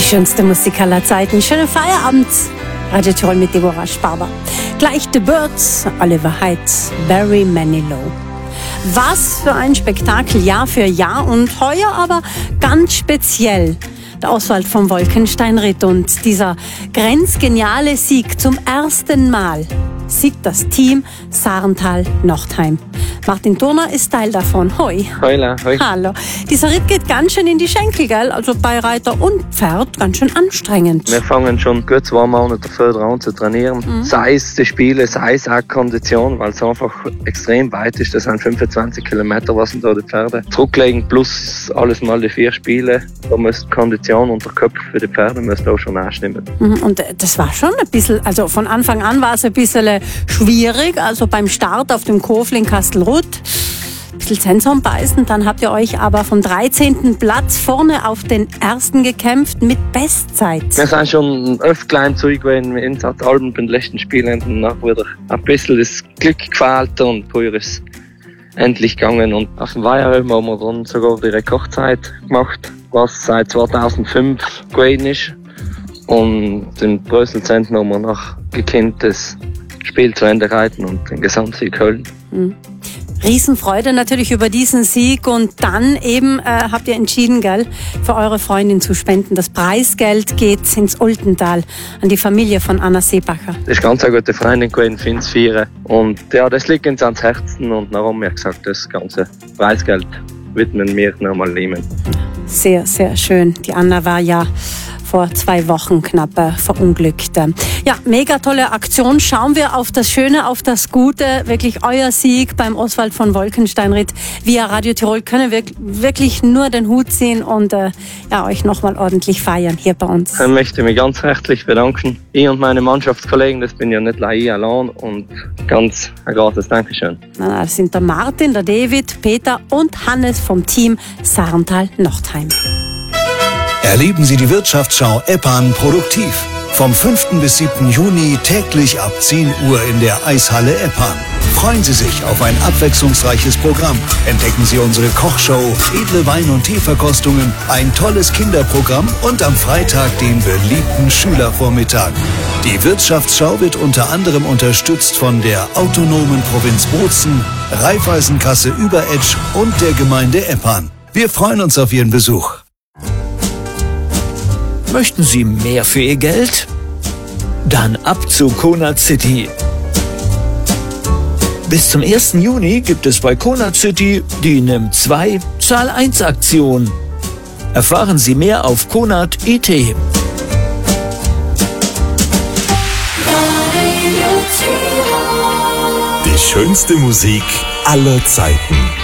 schönste Musik aller Zeiten. Schönen Feierabend. Radio Tirol mit Deborah Sparber. Gleich The Birds, Oliver Heitz, Barry Manilow. Was für ein Spektakel, Jahr für Jahr und heuer aber ganz speziell. Der Oswald vom Wolkensteinritt und dieser grenzgeniale Sieg zum ersten Mal siegt das Team Sarental-Nochtheim. Martin Turner ist Teil davon. Hoi. Hola, hoi. Hallo. Dieser Ritt geht ganz schön in die Schenkel, gell? Also bei Reiter und Pferd ganz schön anstrengend. Wir fangen schon gut 2 Monate vorher an zu trainieren. Sei es die Spiele, sei es auch Kondition, weil es einfach extrem weit ist. Das sind 25 Kilometer, was da die Pferde zurücklegen, plus alles mal die 4 Spiele. Da müsste Kondition und der Kopf für die Pferde müsste auch schon anstimmen. Und das war schon ein bisschen, also von Anfang an war es ein bisschen schwierig. Also beim Start auf dem Kofling Kastelruth ein bisschen Zähne beißen. Dann habt ihr euch aber vom 13. Platz vorne auf den ersten gekämpft mit Bestzeit. Wir sind schon öfter klein Zeug gewesen in St. Alben bei den letzten Spielen und danach wieder ein bisschen das Glück gefehlt und früher ist es endlich gegangen. Und auf dem Weiherhelm haben wir dann sogar die Rekordzeit gemacht, was seit 2005 gewesen ist. Und in Brüssel-Zentren haben wir noch gekannt, das Spiel zu Ende reiten und den Gesamtsieg holen. Riesenfreude natürlich über diesen Sieg und dann eben habt ihr entschieden, gell, für eure Freundin zu spenden. Das Preisgeld geht ins Oltental an die Familie von Anna Seebacher. Das ist ganz eine gute Freundin gewesen, Finns Vieren. Und ja, das liegt uns ans Herzen und darum haben wir gesagt, das ganze Preisgeld widmen wir nochmal nehmen. Sehr, sehr schön. Die Anna war ja vor 2 Wochen knapp verunglückt. Ja, mega tolle Aktion. Schauen wir auf das Schöne, auf das Gute. Wirklich euer Sieg beim Oswald von Wolkensteinritt. Via Radio Tirol können wir wirklich nur den Hut ziehen und ja, euch nochmal ordentlich feiern hier bei uns. Ich möchte mich ganz herzlich bedanken. Ich und meine Mannschaftskollegen, das bin ja nicht ich allein und ganz ein großes Dankeschön. Das sind der Martin, der David, Peter und Hannes vom Team Sarental-Nochtheim. Erleben Sie die Wirtschaftsschau Eppan produktiv. Vom 5. bis 7. Juni täglich ab 10 Uhr in der Eishalle Eppan. Freuen Sie sich auf ein abwechslungsreiches Programm. Entdecken Sie unsere Kochshow, edle Wein- und Teeverkostungen, ein tolles Kinderprogramm und am Freitag den beliebten Schülervormittag. Die Wirtschaftsschau wird unter anderem unterstützt von der autonomen Provinz Bozen, Raiffeisenkasse Überetsch und der Gemeinde Eppan. Wir freuen uns auf Ihren Besuch. Möchten Sie mehr für Ihr Geld? Dann ab zu Konrad City. Bis zum 1. Juni gibt es bei Konrad City die Nimm 2 Zahl 1 Aktion. Erfahren Sie mehr auf konrad.it. Die schönste Musik aller Zeiten.